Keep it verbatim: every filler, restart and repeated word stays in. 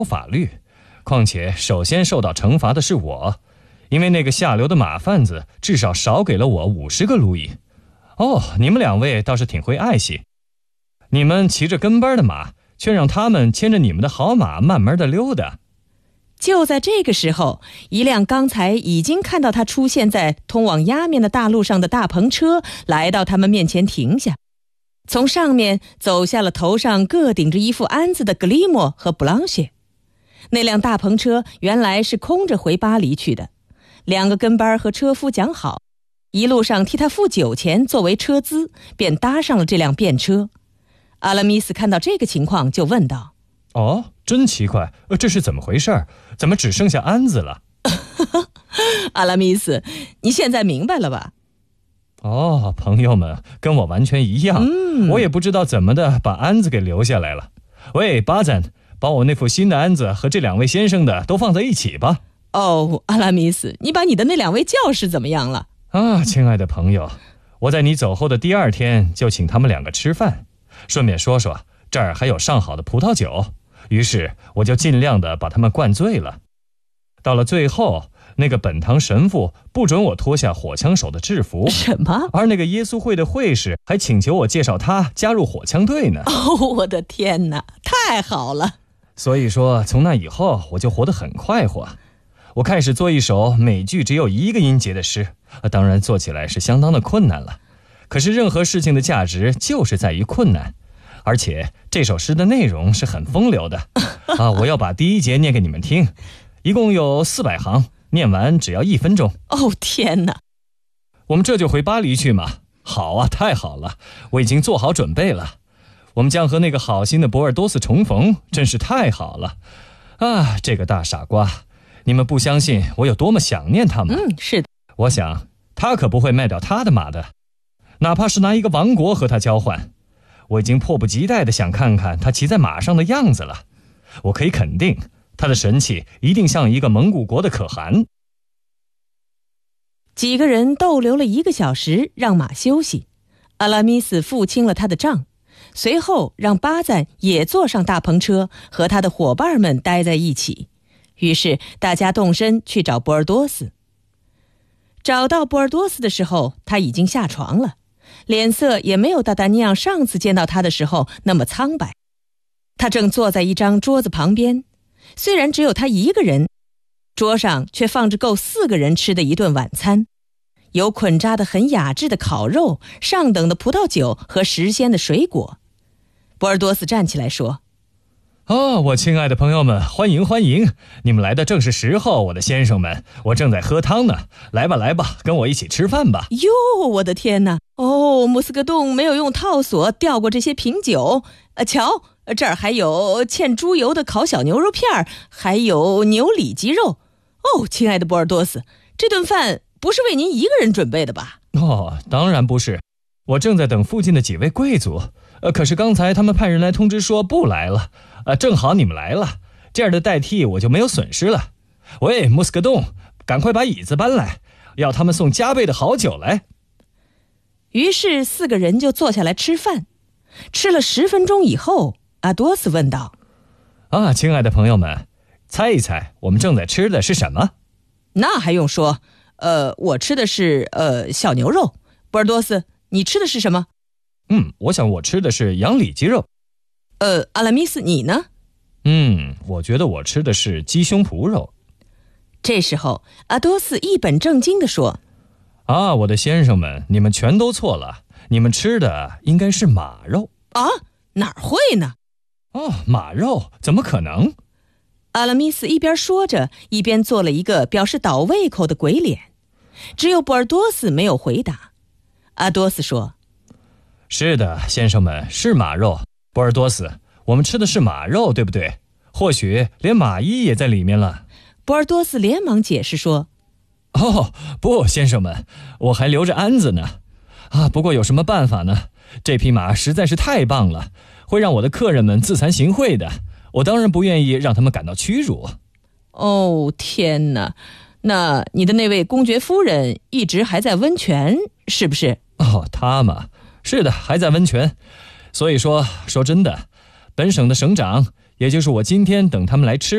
法律，况且首先受到惩罚的是我，因为那个下流的马贩子至少少给了我五十个路易。哦，你们两位倒是挺会爱惜，你们骑着跟班的马，却让他们牵着你们的好马慢慢的溜达。 就在这个时候，一辆刚才已经看到他出现在通往压面的大路上的大篷车来到他们面前停下，从上面走下了头上各顶着一副鞍子的格里莫和布朗谢。那辆大篷车原来是空着回巴黎去的，两个跟班和车夫讲好，一路上替他付酒钱作为车资，便搭上了这辆便车。阿拉米斯看到这个情况就问道： 哦，真奇怪，这是怎么回事？怎么只剩下鞍子了？ 阿拉米斯，你现在明白了吧？ 哦，朋友们跟我完全一样、嗯、我也不知道怎么的把鞍子给留下来了。喂，巴赞，把我那副新的鞍子和这两位先生的都放在一起吧。 哦，阿拉米斯，你把你的那两位教士怎么样了？ 啊，亲爱的朋友，我在你走后的第二天就请他们两个吃饭，顺便说说这儿还有上好的葡萄酒，于是我就尽量的把他们灌醉了。到了最后，那个本堂神父不准我脱下火枪手的制服。 什么？ 而那个耶稣会的会士还请求我介绍他加入火枪队呢。 哦，我的天哪，太好了！ 所以说，从那以后我就活得很快活。我开始做一首每句只有一个音节的诗，当然做起来是相当的困难了。可是任何事情的价值就是在于困难，而且这首诗的内容是很风流的啊！我要把第一节念给你们听，一共有四百行，念完只要一分钟。 哦，天哪！ 我们这就回巴黎去嘛？好啊，太好了，我已经做好准备了。我们将和那个好心的博尔多斯重逢，真是太好了啊！这个大傻瓜，你们不相信我有多么想念他吗？ 嗯，是的。 我想他可不会卖掉他的马的，哪怕是拿一个王国和他交换。我已经迫不及待地想看看他骑在马上的样子了。我可以肯定，他的神气一定像一个蒙古国的可汗。 几个人逗留了一个小时，让马休息。阿拉米斯付清了他的账，随后让巴赞也坐上大篷车，和他的伙伴们待在一起。于是大家动身去找波尔多斯。找到波尔多斯的时候，他已经下床了，脸色也没有达达尼昂上次见到他的时候那么苍白。他正坐在一张桌子旁边，虽然只有他一个人，桌上却放着够四个人吃的一顿晚餐，有捆扎的很雅致的烤肉，上等的葡萄酒和时鲜的水果。波尔多斯站起来说： 哦，我亲爱的朋友们，欢迎欢迎！你们来的正是时候，我的先生们，我正在喝汤呢。来吧来吧，跟我一起吃饭吧。 哟，我的天哪！哦，穆斯格洞没有用套索吊过这些瓶酒。呃，瞧，这儿还有嵌猪油的烤小牛肉片，还有牛里脊肉。哦，亲爱的波尔多斯，这顿饭不是为您一个人准备的吧？ 哦，当然不是，我正在等附近的几位贵族。呃，可是刚才他们派人来通知说不来了。呃，正好你们来了，这样的代替我就没有损失了。喂，穆斯格洞，赶快把椅子搬来，要他们送加倍的好酒来。 于是四个人就坐下来吃饭。吃了十分钟以后，阿多斯问道： 啊，亲爱的朋友们，猜一猜我们正在吃的是什么？ 那还用说，呃，我吃的是呃小牛肉。波尔多斯，你吃的是什么？ 嗯，我想我吃的是羊里脊肉。 呃，阿拉米斯，你呢？ 嗯，我觉得我吃的是鸡胸脯肉。 这时候，阿多斯一本正经地说： 啊，我的先生们，你们全都错了，你们吃的应该是马肉。 啊，哪儿会呢？ 哦，马肉，怎么可能？ 阿拉米斯一边说着，一边做了一个表示倒胃口的鬼脸。只有波尔多斯没有回答。阿多斯说： 是的，先生们，是马肉。波尔多斯，我们吃的是马肉，对不对？或许连马衣也在里面了。 波尔多斯连忙解释说： 哦，不，先生们，我还留着鞍子呢。啊，不过有什么办法呢？这匹马实在是太棒了，会让我的客人们自惭形秽的。我当然不愿意让他们感到屈辱。 哦，天哪！那你的那位公爵夫人一直还在温泉，是不是？ 哦，她嘛，是的，还在温泉。所以说，说真的，本省的省长，也就是我今天等他们来吃